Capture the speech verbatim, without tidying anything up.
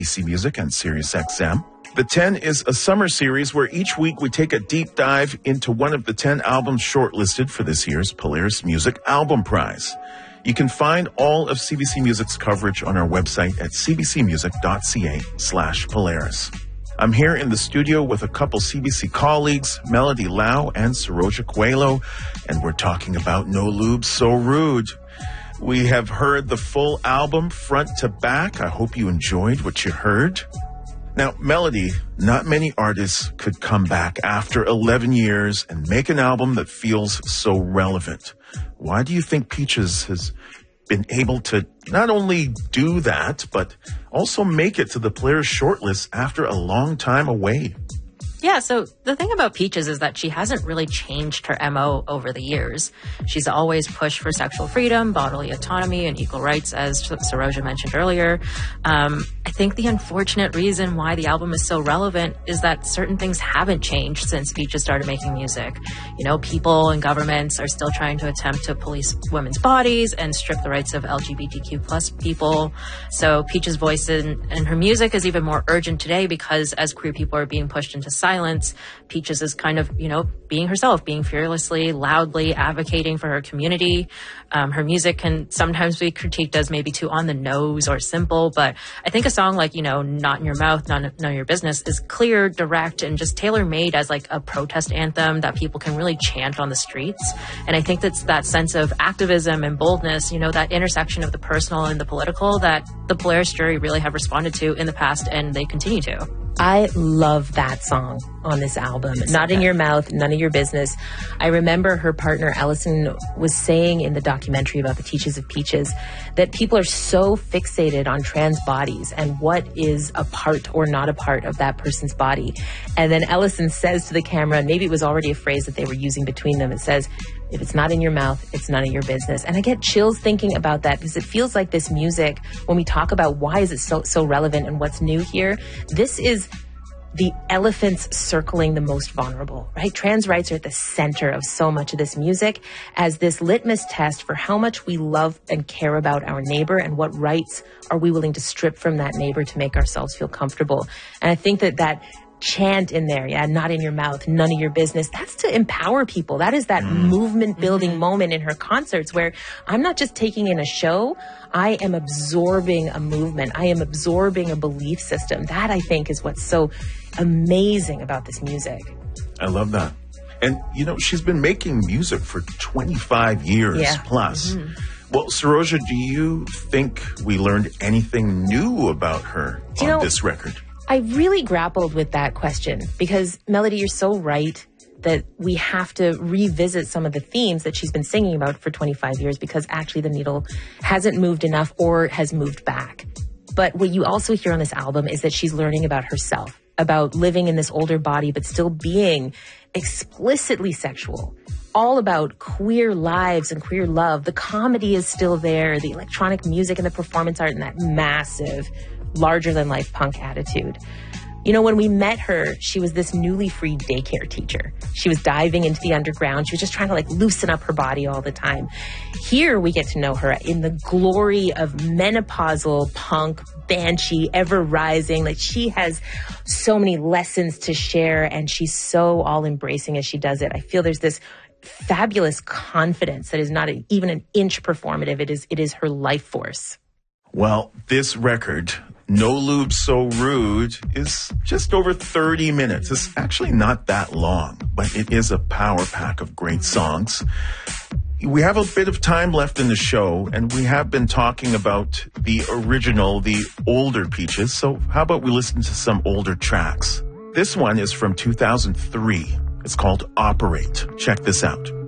C B C Music and Sirius X M. The ten is a summer series where each week we take a deep dive into one of the ten albums shortlisted for this year's Polaris Music Album Prize. You can find all of C B C Music's coverage on our website at cbcmusic.ca slash Polaris. I'm here in the studio with a couple C B C colleagues, Melody Lau and Saroja Coelho, and we're talking about No Lube So Rude. We have heard the full album front to back. I hope you enjoyed what you heard. Now, Melody, not many artists could come back after eleven years and make an album that feels so relevant. Why do you think Peaches has been able to not only do that, but also make it to the Polaris shortlist after a long time away? Yeah, so the thing about Peaches is that she hasn't really changed her M O over the years. She's always pushed for sexual freedom, bodily autonomy, and equal rights, as Saroja mentioned earlier. Um, I think the unfortunate reason why the album is so relevant is that certain things haven't changed since Peaches started making music. You know, people and governments are still trying to attempt to police women's bodies and strip the rights of L G B T Q plus people. So Peaches' voice in, in her music is even more urgent today because as queer people are being pushed into silence, Silence. Peaches is kind of, you know, being herself, being fearlessly, loudly advocating for her community. Um, her music can sometimes be critiqued as maybe too on the nose or simple, but I think a song like, you know, Not in Your Mouth, None, None of Your Business is clear, direct, and just tailor-made as like a protest anthem that people can really chant on the streets. And I think that's that sense of activism and boldness, you know, that intersection of the personal and the political that the Polaris jury really have responded to in the past, and they continue to. I love that song on this album. It's Not okay. In Your Mouth, None of Your Business. I remember her partner, Allison, was saying in the documentary about the Teachers of Peaches that people are so fixated on trans bodies and what is a part or not a part of that person's body. And then Allison says to the camera, maybe it was already a phrase that they were using between them, it says, if it's not in your mouth, it's none of your business. And I get chills thinking about that because it feels like this music, when we talk about why is it so so relevant and what's new here, this is the elephants circling the most vulnerable, right? Trans rights are at the center of so much of this music as this litmus test for how much we love and care about our neighbor and what rights are we willing to strip from that neighbor to make ourselves feel comfortable. And I think that that chant in there, yeah, not in your mouth, none of your business. That's to empower people. That is that mm. movement building mm-hmm. moment in her concerts where I'm not just taking in a show, I am absorbing a movement. I am absorbing a belief system. That I think is what's so amazing about this music. I love that. And, you know, she's been making music for twenty-five years yeah. plus. Mm-hmm. Well, Saroja, do you think we learned anything new about her do on you know, this record? I really grappled with that question because, Melody, you're so right that we have to revisit some of the themes that she's been singing about for twenty-five years because actually the needle hasn't moved enough or has moved back. But what you also hear on this album is that she's learning about herself, about living in this older body but still being explicitly sexual. All about queer lives and queer love. The comedy is still there, the electronic music and the performance art and that massive larger-than-life punk attitude. You know, when we met her, she was this newly freed daycare teacher. She was diving into the underground. She was just trying to, like, loosen up her body all the time. Here, we get to know her in the glory of menopausal punk, banshee, ever-rising. Like, she has so many lessons to share, and she's so all-embracing as she does it. I feel there's this fabulous confidence that is not a, even an inch performative. It is, it is her life force. Well, this record, No Lube So Rude, is just over thirty minutes. It's actually not that long, but it is a power pack of great songs. We have a bit of time left in the show, and we have been talking about the original, the older Peaches. So how about we listen to some older tracks? This one is from two thousand three. It's called Operate. Check this out.